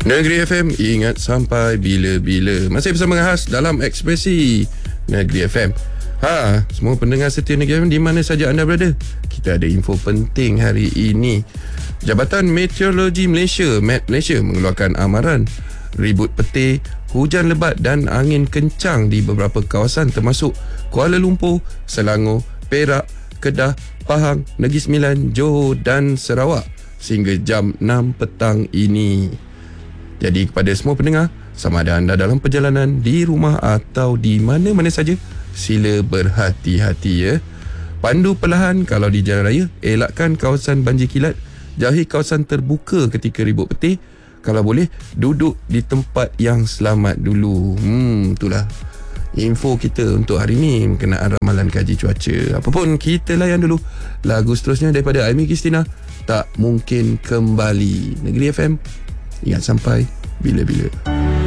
Negeri FM, ingat sampai bila-bila. Masih bersama dengan Has dalam Ekspresi Negeri FM. Semua pendengar setia Negeri FM di mana saja anda berada, kita ada info penting hari ini. Jabatan Meteorologi Malaysia, Met Malaysia, mengeluarkan amaran ribut petir, hujan lebat dan angin kencang di beberapa kawasan termasuk Kuala Lumpur, Selangor, Perak, Kedah, Pahang, Negeri Sembilan, Johor dan Sarawak sehingga jam 6 petang ini. Jadi kepada semua pendengar, sama ada anda dalam perjalanan, di rumah atau di mana-mana saja, sila berhati-hati ya. Pandu perlahan kalau di jalan raya, elakkan kawasan banjir kilat, jauhi kawasan terbuka ketika ribut petir. Kalau boleh, duduk di tempat yang selamat dulu. Itulah info kita untuk hari ini berkenaan ramalan kaji cuaca. Apapun, kita layan dulu lagu seterusnya daripada Amy Christina, Tak Mungkin Kembali. Negeri FM, ingat sampai bila-bila.